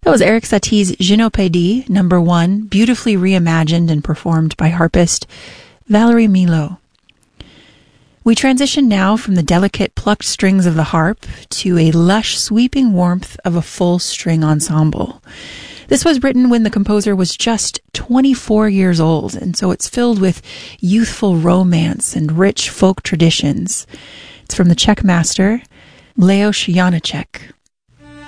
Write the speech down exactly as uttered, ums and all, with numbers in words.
That was Erik Satie's Gynopédie, number one, beautifully reimagined and performed by harpist Valerie Milo. We transition now from the delicate plucked strings of the harp to a lush sweeping warmth of a full string ensemble. This was written when the composer was just twenty-four years old, and so it's filled with youthful romance and rich folk traditions. It's from the Czech master, Leos Janáček.